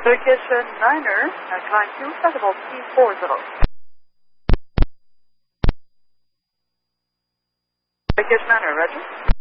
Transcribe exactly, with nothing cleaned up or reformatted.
Vacation Niner, uh, climb two, decimal T forty. Vacation Niner, Roger.